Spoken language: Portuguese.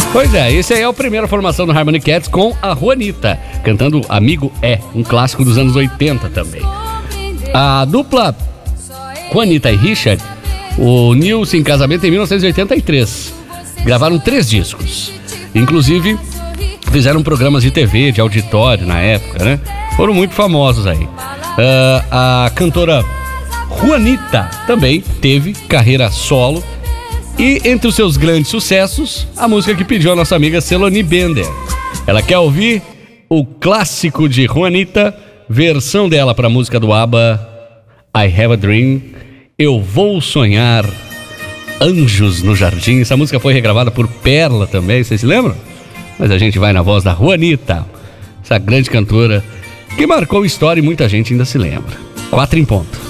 Pois é, esse aí é a primeira formação do Harmony Cats com a Juanita, cantando Amigo É, um clássico dos anos 80 também. A dupla Juanita e Richard uniu-se em casamento em 1983. Gravaram 3 discos. Inclusive, fizeram programas de TV, de auditório na época, né? Foram muito famosos aí. A cantora Juanita também teve carreira solo. E entre os seus grandes sucessos, a música que pediu a nossa amiga Seloni Bender. Ela quer ouvir o clássico de Juanita, versão dela para a música do ABBA, I Have a Dream, Eu Vou Sonhar, Anjos no Jardim. Essa música foi regravada por Perla também, vocês se lembram? Mas a gente vai na voz da Juanita, essa grande cantora que marcou história e muita gente ainda se lembra. 4 em ponto.